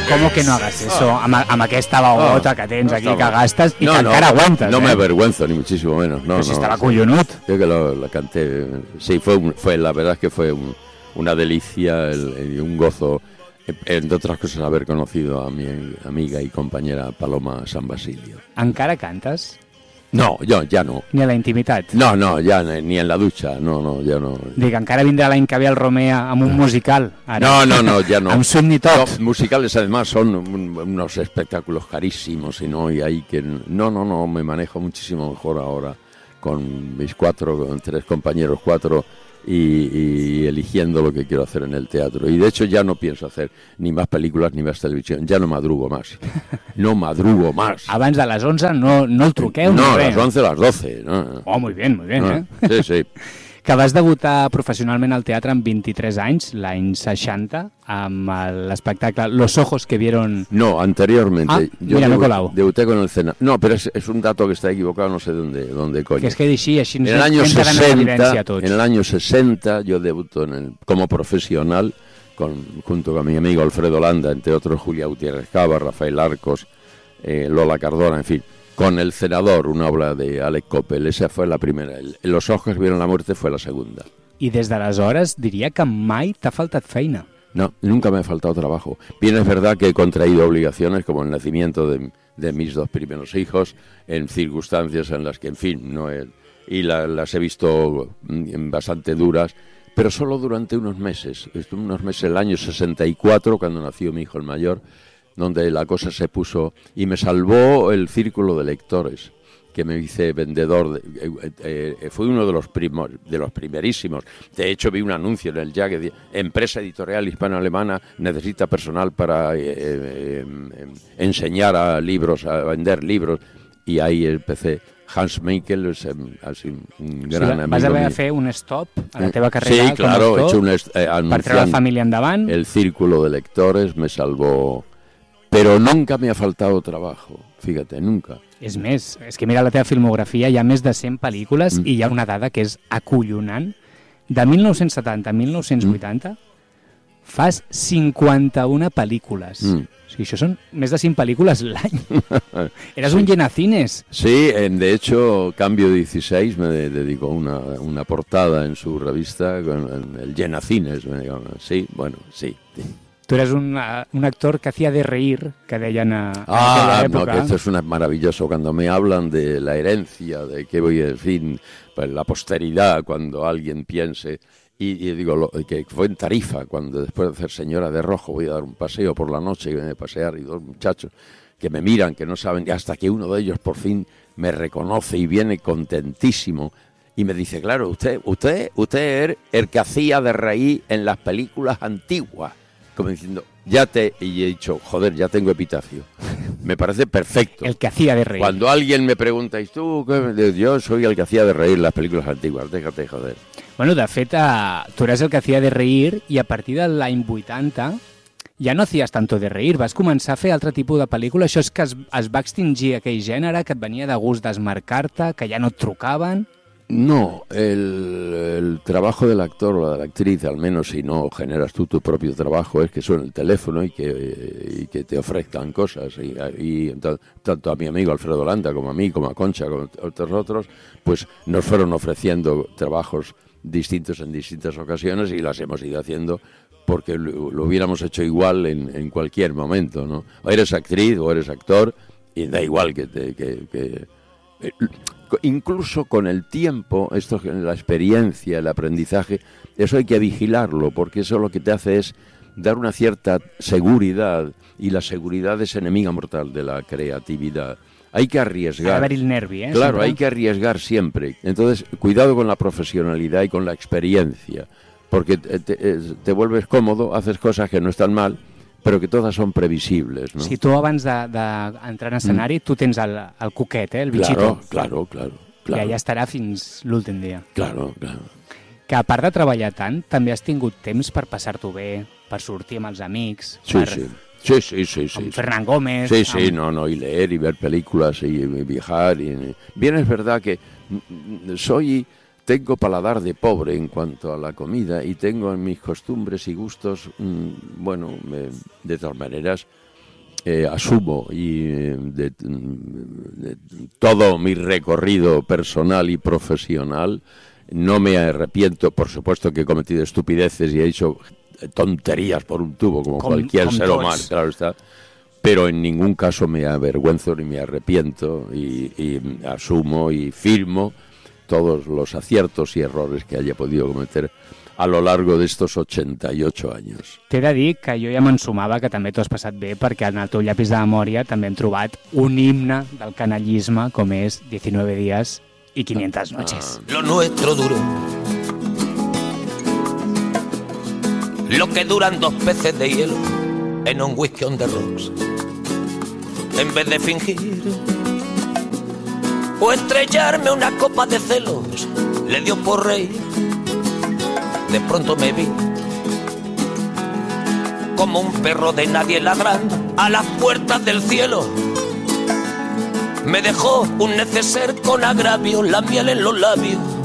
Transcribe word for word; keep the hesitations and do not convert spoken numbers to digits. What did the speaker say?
Com que no hagas eso? Amb, amb aquesta bagota oh, que tens no aquí, que gastes i no, que no, encara aguantes. No eh? me avergüenzo, ni muchísimo menos. No, Pero si no, estaba sí. collonut. Yo que lo, la canté. Sí, fue, un, fue la verdad es que fue un, una delicia y un gozo, entre otras cosas, haber conocido a mi amiga y compañera Paloma San Basilio. Encara cantes? No, yo ya no. Ni a la intimitat? No, no, ya ni en la ducha, no, no, ya no. Dic, encara vindrà l'any que ve el Romea amb un musical. Ara. No, no, no, ya no. Amb Swing y tot. No, musicales además son un, unos espectáculos carísimos y no, y hay que... No, no, no, me manejo muchísimo mejor ahora con mis cuatro, con tres compañeros, cuatro... Y, y eligiendo lo que quiero hacer en el teatro. Y de hecho ya no pienso hacer ni más películas ni más televisión, ya no madrugo más. No madrugo más. Abans de les onze no, no el truqueu? No, a res. las once, a las doce. No. Oh, muy bien, muy bien, no. eh? Sí, sí. Que vas debutar professionalment al teatre amb vint-i-tres anys, l'any seixanta, amb l'espectacle Los ojos que vieron... No, anteriormente. Ah, yo mira, debu- me he colado. Debuté con el Cena. No, pero es, es un dato que está equivocado, no sé dónde, dónde coño. Que es que així, així En el año ens quedem en evidència sesenta, tots. en el año sesenta yo debuto en el, como profesional con, junto con mi amigo Alfredo Landa, entre otros Julia Gutiérrez Cava, Rafael Arcos, eh, Lola Cardona, en fin. Con El Cenador, una obra de Alec Coppel, esa fue la primera. El, Los ojos que vieron la muerte fue la segunda. I des d'aleshores diria que mai t'ha faltat feina. No, nunca me ha faltado trabajo. Bien, es verdad que he contraído obligaciones como el nacimiento de, de mis dos primeros hijos, en circunstancias en las que, en fin, no he, y la, las he visto mm, bastante duras, pero solo durante unos meses. Estuve unos meses, el año sesenta y cuatro, cuando nació mi hijo el mayor, donde la cosa se puso, y me salvó el círculo de lectores, que me hice vendedor, de, eh, eh, fui uno de los primos, de los primerísimos. De hecho, vi un anuncio en el Ya que decía, empresa editorial hispano-alemana necesita personal para eh, eh, eh, enseñar a libros, a vender libros, y ahí empecé. Hans Meikel es así, un gran o sigui, amigo vas haver mío. de fer un stop a la teva carrera Sí, claro, com a he hecho un actor est- eh, per treure la família endavant. El círculo de lectores me salvó, pero nunca me ha faltado trabajo, fíjate, nunca. És més, és que mira la teva filmografia, hi ha més de cent pel·lícules Mm. i hi ha una dada que és acollonant. De mil nou-cents setanta a mil nou-cents vuitanta mm. fas cinquanta-una pel·lícules. Mm. O sigui, això són més de cinc pel·lícules l'any. Eres sí. un llenacines. Sí, en, de hecho, Cambio dieciséis me de- dedicó una, una portada en su revista con el llenacines. Me digo, sí, bueno, sí. sí. Tu eres un, uh, un actor que hacía de reír, que deien a, a Ah, aquella no, època. que esto es una maravilloso cuando me hablan de la herencia, de que voy, en fin, pues la posteridad, cuando alguien piense, y, y digo, lo, que fue en Tarifa, cuando después de ser señora de rojo voy a dar un paseo por la noche y voy a pasear, y dos muchachos que me miran, que no saben, y hasta que uno de ellos por fin me reconoce y viene contentísimo y me dice, claro, usted, usted, usted es el que hacía de reír en las películas antiguas. Como diciendo, ya te... Y he dicho, joder, ya tengo epitafio. Me parece perfecto. El que hacía de reír. Cuando alguien me pregunta, ¿y tú qué? Yo soy el que hacía de reír las películas antiguas, déjate joder. Bueno, de fet, uh, tu eres el que hacía de reír i a partir de l'any vuitanta ja no hacías tanto de reír, vas començar a fer altre tipus de pel·lícula. Això és que es, es va extingir aquell gènere, que et venia de gust desmarcar-te, que ja no et trucaven... No, el, el trabajo del actor o de la actriz, al menos si no generas tú tu propio trabajo, es que suene el teléfono y que, y que te ofrezcan cosas. Y, y tanto a mi amigo Alfredo Landa como a mí, como a Concha, como a otros otros, pues nos fueron ofreciendo trabajos distintos en distintas ocasiones y las hemos ido haciendo porque lo, lo hubiéramos hecho igual en, en cualquier momento, ¿no? O eres actriz o eres actor y da igual que te... Que, que, eh, incluso con el tiempo, esto, la experiencia, el aprendizaje, eso hay que vigilarlo, porque eso lo que te hace es dar una cierta seguridad, y la seguridad es enemiga mortal de la creatividad. Hay que arriesgar. Ha d'haver el nervi, eh? Claro, sempre. hay que arriesgar siempre. Entonces, cuidado con la profesionalidad y con la experiencia, porque te, te, te vuelves cómodo, haces cosas que no están mal, però que totes són previsibles, ¿no? Si tu abans d'entrar de, de en escenari, mm. tu tens el, el coquet, eh, el bichito. Claro, claro, claro. claro. Que allà estarà fins l'últim dia. Claro, claro. Que a part de treballar tant, també has tingut temps per passar-t'ho bé, per sortir amb els amics, Sí, per, sí. Sí, sí, sí, sí. amb sí. Fernán Gómez... Sí, sí, amb... no, no, y leer y ver películas y, y viajar. Y... Bien, es verdad que mm, soy... Tengo paladar de pobre en cuanto a la comida y tengo en mis costumbres y gustos, mmm, bueno, me, de todas maneras, eh, asumo y eh, de, de todo mi recorrido personal y profesional, no me arrepiento. Por supuesto que he cometido estupideces y he hecho tonterías por un tubo, como com, cualquier com ser tots. humano, claro está. Pero en ningún caso me avergüenzo ni me arrepiento y, y asumo y firmo todos los aciertos y errores que haya podido cometer a lo largo de estos ochenta y ocho años. T'he de dir que jo ja m'ensumava que també t'ho has passat bé, perquè en el teu llapis de memòria també hem trobat un himne del canallisme com és diecinueve días y quinientas noches. Ah. Lo nuestro duró lo que duran dos peces de hielo en un whisky on the rocks. En vez de fingir o estrellarme una copa de celos, le dio por reír. De pronto me vi como un perro de nadie ladrando a las puertas del cielo. Me dejó un neceser con agravio, la miel en los labios